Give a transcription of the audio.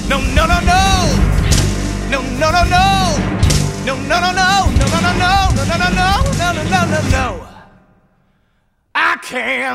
No, no, no, no. No, no, no, no. No, no, no, no. No, no, no, no. No, no, no, no. No, no, no, no, no. I can't